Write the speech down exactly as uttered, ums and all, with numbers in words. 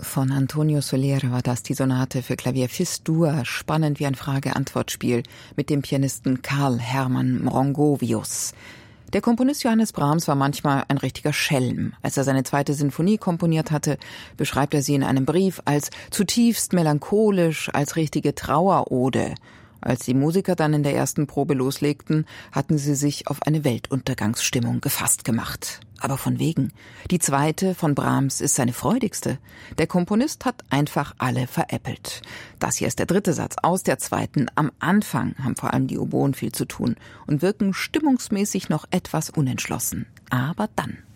von Antonio Soler war das, die Sonate für Klavier Fis-Dur, spannend wie ein Frage-Antwort-Spiel mit dem Pianisten Karl Hermann Mrongovius. Der Komponist Johannes Brahms war manchmal ein richtiger Schelm. Als er seine zweite Sinfonie komponiert hatte, beschreibt er sie in einem Brief als zutiefst melancholisch, als richtige Trauerode. Als die Musiker dann in der ersten Probe loslegten, hatten sie sich auf eine Weltuntergangsstimmung gefasst gemacht. Aber von wegen. Die zweite von Brahms ist seine freudigste. Der Komponist hat einfach alle veräppelt. Das hier ist der dritte Satz aus der zweiten. Am Anfang haben vor allem die Oboen viel zu tun und wirken stimmungsmäßig noch etwas unentschlossen. Aber dann...